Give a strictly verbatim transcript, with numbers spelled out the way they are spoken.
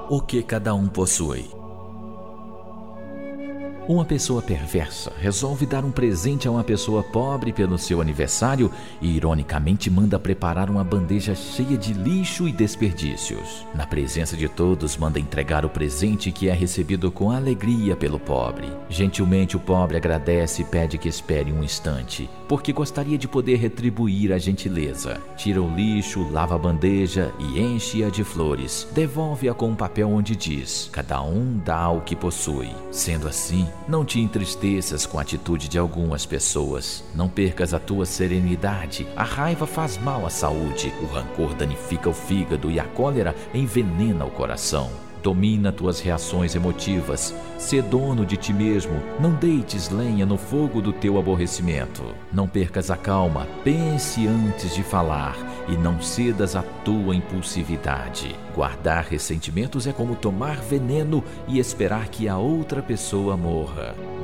O que cada um possui. Uma pessoa perversa resolve dar um presente a uma pessoa pobre pelo seu aniversário e ironicamente manda preparar uma bandeja cheia de lixo e desperdícios. Na presença de todos, manda entregar o presente que é recebido com alegria pelo pobre. Gentilmente o pobre agradece e pede que espere um instante, porque gostaria de poder retribuir a gentileza. Tira o lixo, lava a bandeja e enche-a de flores. Devolve-a com um papel onde diz: cada um dá o que possui. Sendo assim, não te entristeças com a atitude de algumas pessoas. Não percas a tua serenidade. A raiva faz mal à saúde, o rancor danifica o fígado e a cólera envenena o coração. Domina tuas reações emotivas. Sê dono de ti mesmo. Não deites lenha no fogo do teu aborrecimento. Não percas a calma. Pense antes de falar e não cedas à tua impulsividade. Guardar ressentimentos é como tomar veneno e esperar que a outra pessoa morra.